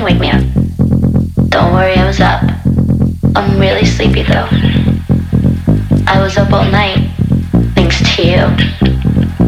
can wake me up. Don't worry, I was up. I'm really sleepy though. I was up all night, thanks to you.